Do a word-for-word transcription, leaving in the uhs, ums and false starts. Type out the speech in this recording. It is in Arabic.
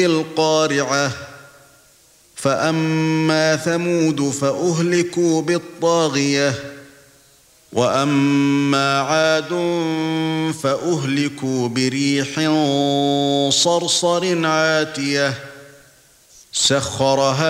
القارعة فأما ثمود فأهلكوا بالطاغية وأما عاد فأهلكوا بريح صرصر عاتية سخرها